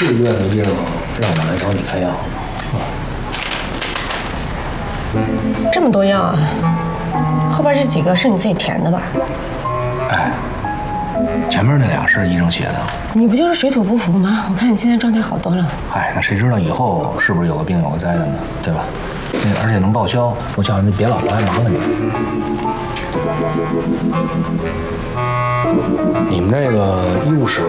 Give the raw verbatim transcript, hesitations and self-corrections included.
市医院的医生让我来找你开药。 这么多药啊？后边这几个是你自己填的吧？ 哎，前面那俩是医生写的。 你不就是水土不服吗？我看你现在状态好多了。 哎，那谁知道以后是不是有个病有个灾的呢？对吧？那而且能报销，我叫你别老来麻烦你。你们这个医务室